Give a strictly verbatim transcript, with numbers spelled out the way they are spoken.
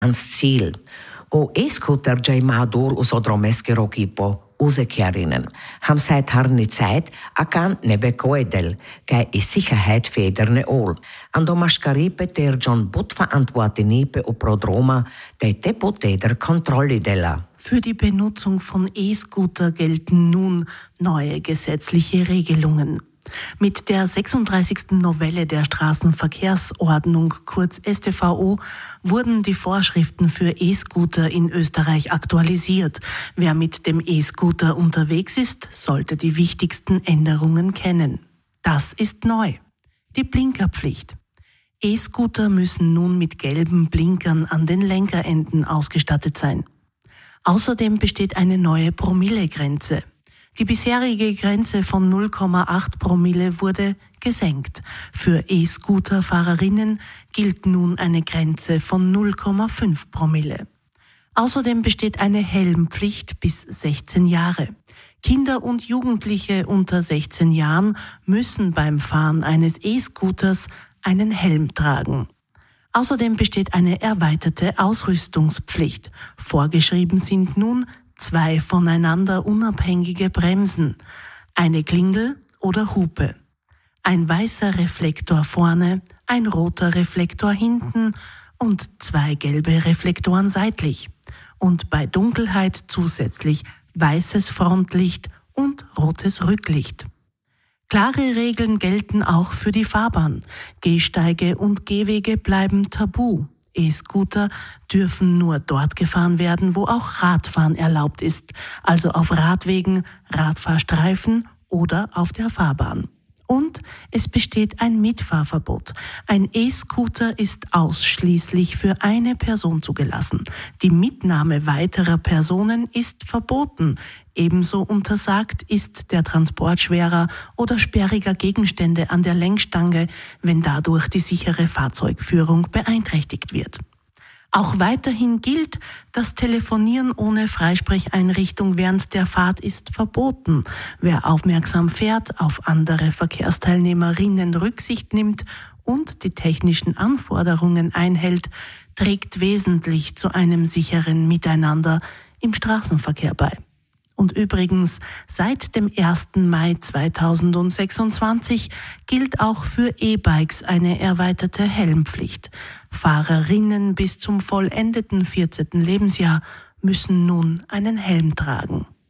ans Ziel. O e-scooter già madur usodromeskero kipo usekerinnen. Ham seit harni Zeit akan nebe koedel, gai i Sicherheit federne ol. Ando maschkaripe ter John Butt verantwortenipe o prodroma, de deputeder Kontrolli della. Für die Benutzung von E-Scooter gelten nun neue gesetzliche Regelungen. Mit der sechsunddreißigsten Novelle der Straßenverkehrsordnung, kurz S t V O, wurden die Vorschriften für E-Scooter in Österreich aktualisiert. Wer mit dem E-Scooter unterwegs ist, sollte die wichtigsten Änderungen kennen. Das ist neu. Die Blinkerpflicht. E-Scooter müssen nun mit gelben Blinkern an den Lenkerenden ausgestattet sein. Außerdem besteht eine neue Promillegrenze. Die bisherige Grenze von null Komma acht Promille wurde gesenkt. Für E-Scooter-Fahrerinnen gilt nun eine Grenze von null Komma fünf Promille. Außerdem besteht eine Helmpflicht bis sechzehn Jahre. Kinder und Jugendliche unter sechzehn Jahren müssen beim Fahren eines E-Scooters einen Helm tragen. Außerdem besteht eine erweiterte Ausrüstungspflicht. Vorgeschrieben sind nun zwei voneinander unabhängige Bremsen, eine Klingel oder Hupe, ein weißer Reflektor vorne, ein roter Reflektor hinten und zwei gelbe Reflektoren seitlich und bei Dunkelheit zusätzlich weißes Frontlicht und rotes Rücklicht. Klare Regeln gelten auch für die Fahrbahn. Gehsteige und Gehwege bleiben tabu. E-Scooter dürfen nur dort gefahren werden, wo auch Radfahren erlaubt ist, also auf Radwegen, Radfahrstreifen oder auf der Fahrbahn. Und es besteht ein Mitfahrverbot. Ein E-Scooter ist ausschließlich für eine Person zugelassen. Die Mitnahme weiterer Personen ist verboten. Ebenso untersagt ist der Transport schwerer oder sperriger Gegenstände an der Lenkstange, wenn dadurch die sichere Fahrzeugführung beeinträchtigt wird. Auch weiterhin gilt, das Telefonieren ohne Freisprecheinrichtung während der Fahrt ist verboten. Wer aufmerksam fährt, auf andere Verkehrsteilnehmerinnen Rücksicht nimmt und die technischen Anforderungen einhält, trägt wesentlich zu einem sicheren Miteinander im Straßenverkehr bei. Und übrigens, seit dem ersten Mai zweitausendsechsundzwanzig gilt auch für E-Bikes eine erweiterte Helmpflicht. Fahrerinnen bis zum vollendeten vierzehnten Lebensjahr müssen nun einen Helm tragen.